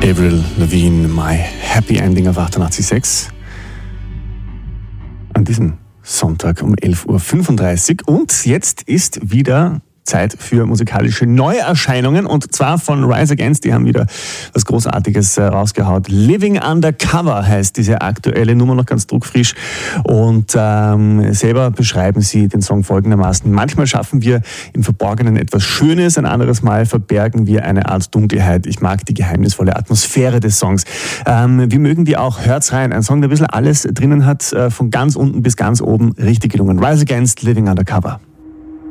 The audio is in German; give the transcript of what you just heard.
Avril Lavigne, My Happy Ending auf 88.6. An diesem Sonntag um 11.35 Uhr. Und jetzt ist wieder Zeit für musikalische Neuerscheinungen, und zwar von Rise Against. Die haben wieder was Großartiges rausgehaut. Living Undercover heißt diese aktuelle Nummer, noch ganz druckfrisch, und selber beschreiben sie den Song folgendermaßen: Manchmal schaffen wir im Verborgenen etwas Schönes, ein anderes Mal verbergen wir eine Art Dunkelheit. Ich mag die geheimnisvolle Atmosphäre des Songs. Wir mögen die auch. Hört's rein. Ein Song, der ein bisschen alles drinnen hat, von ganz unten bis ganz oben. Richtig gelungen. Rise Against, Living Undercover.